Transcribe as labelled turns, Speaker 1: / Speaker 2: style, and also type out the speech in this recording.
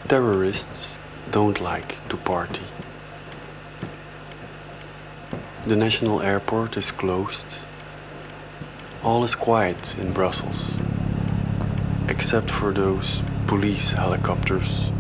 Speaker 1: Terrorists don't like to party. The national airport is closed. All is quiet in Brussels, except for those police helicopters